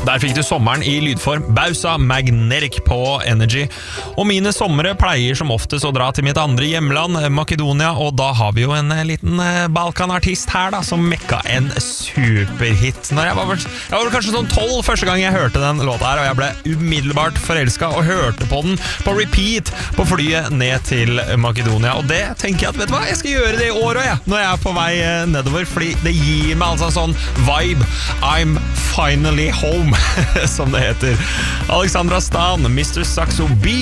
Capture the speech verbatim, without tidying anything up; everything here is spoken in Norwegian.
Der fikk du sommeren i lydform Bausa Magnetic på Energy. Og mine sommere pleier som oftest å dra til mitt andre hjemland, Makedonia, og da har vi jo en liten Balkan-artist her da, som mekka en superhit. Når jeg var, jeg var kanskje sånn tolv første gang jeg hørte den låta her, og jeg ble umiddelbart forelsket og hørte på den på repeat på flyet ned til Makedonia. Og det tenker jeg at, vet du hva, jeg skal gjøre det i år også, ja, når jeg er på vei nedover, fordi det gir meg altså en sånn vibe. I'm finally home, som det heter. Alexandra Stan, mister Saxo B.